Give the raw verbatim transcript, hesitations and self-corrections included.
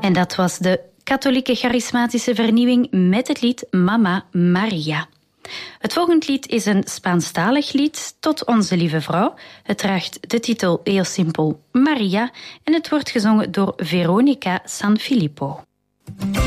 En dat was de katholieke charismatische vernieuwing met het lied Mama Maria. Het volgende lied is een Spaanstalig lied, Tot onze lieve vrouw. Het draagt de titel heel simpel Maria en het wordt gezongen door Veronica Sanfilippo.